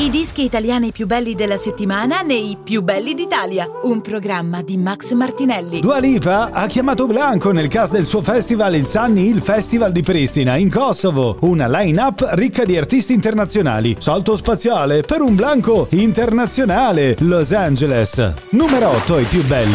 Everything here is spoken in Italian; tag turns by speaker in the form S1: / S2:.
S1: I dischi italiani più belli della settimana nei più belli d'Italia. Un programma di Max Martinelli.
S2: Dua Lipa ha chiamato Blanco nel cast del suo festival, il Sunny Hill Festival di Pristina, in Kosovo. Una line-up ricca di artisti internazionali. Salto spaziale per un Blanco internazionale. Los Angeles. Numero 8 i più belli.